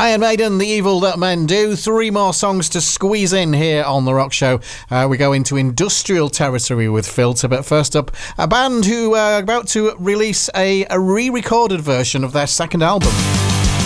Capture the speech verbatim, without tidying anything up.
Iron Maiden, The Evil That Men Do. Three more songs to squeeze in here on The Rock Show. Uh, we go into industrial territory with Filter, but first up, a band who are about to release a, a re-recorded version of their second album.